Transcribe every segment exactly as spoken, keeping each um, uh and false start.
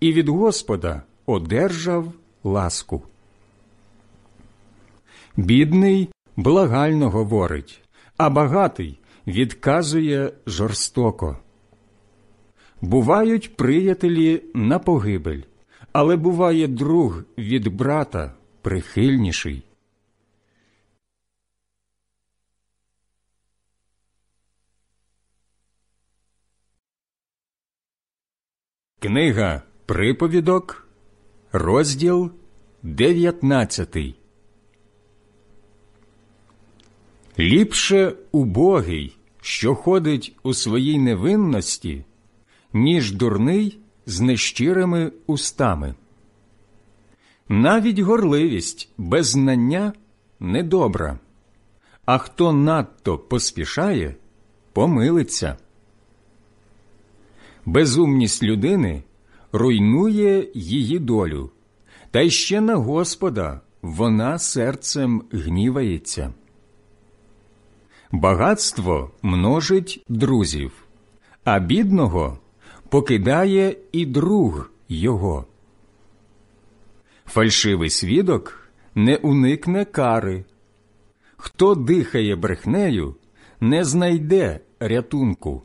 і від Господа одержав ласку. Бідний благально говорить, а багатий відказує жорстоко. Бувають приятелі на погибель, але буває друг від брата прихильніший. Книга Приповідок, розділ дев'ятнадцятий. Ліпше убогий, що ходить у своїй невинності, ніж дурний з нещирими устами. Навіть горливість без знання недобра, а хто надто поспішає, помилиться. Безумність людини руйнує її долю, та й ще на Господа вона серцем гнівається. Багатство множить друзів, а бідного покидає і друг його. Фальшивий свідок не уникне кари. Хто дихає брехнею, не знайде рятунку.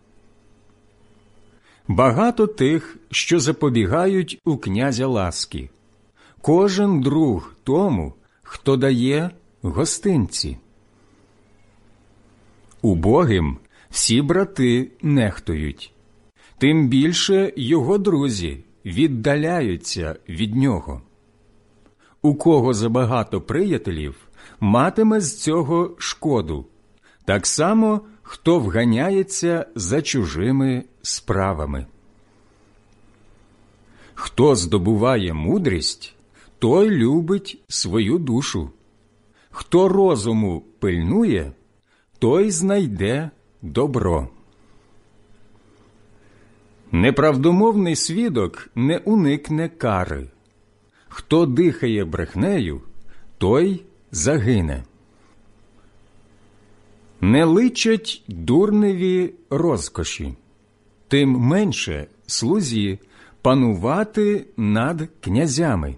Багато тих, що запобігають у князя ласки. Кожен друг тому, хто дає гостинці. Убогим всі брати нехтують, тим більше його друзі віддаляються від нього. У кого забагато приятелів, матиме з цього шкоду, так само, хто вганяється за чужими справами. Хто здобуває мудрість, той любить свою душу. Хто розуму пильнує, той знайде добро. Неправдомовний свідок не уникне кари. Хто дихає брехнею, той загине. Не личать дурневі розкоші, тим менше слузі панувати над князями.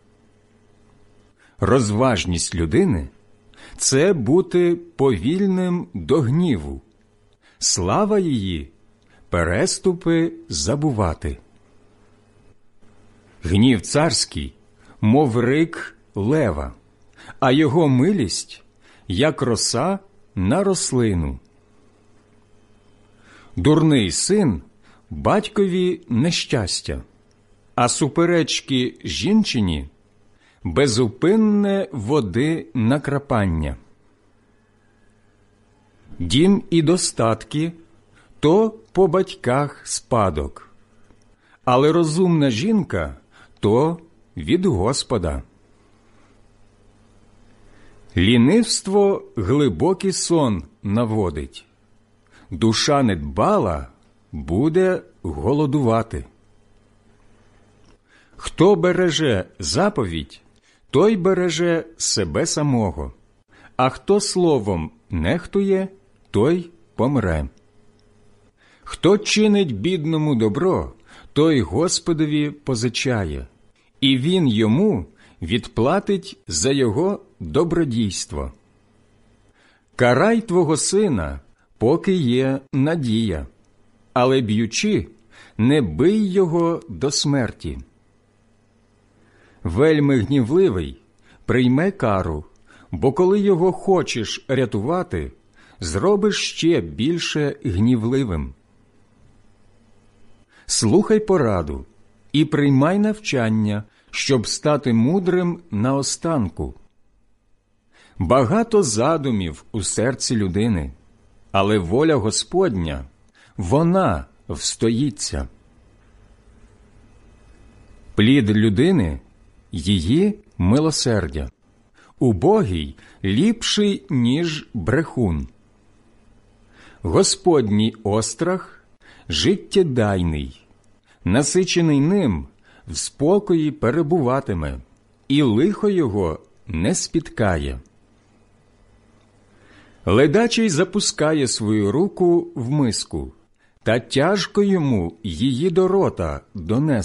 Розважність людини – це бути повільним до гніву, слава її – переступи забувати. Гнів царський, мов рик лева, а його милість – як роса на рослину. Дурний син – батькові нещастя, а суперечки жінчині – безупинне води накрапання. Дім і достатки – то по батьках спадок, але розумна жінка – то від Господа. Лінивство глибокий сон наводить, душа недбала буде голодувати. Хто береже заповідь, той береже себе самого, а хто словом нехтує, той помре. Хто чинить бідному добро, той Господові позичає, і він йому відплатить за його добродійство. Карай твого сина, поки є надія, але б'ючи, не бий його до смерті. Вельми гнівливий прийме кару, бо коли його хочеш рятувати, зробиш ще більше гнівливим. Слухай пораду і приймай навчання, щоб стати мудрим наостанку. Багато задумів у серці людини, але воля Господня, вона встоїться. Плід людини – її милосердя, убогий ліпший, ніж брехун. Господній острах – життєдайний, насичений ним в спокої перебуватиме, і лихо його не спіткає. Ледачий запускає свою руку в миску, та тяжко йому її до рота донести.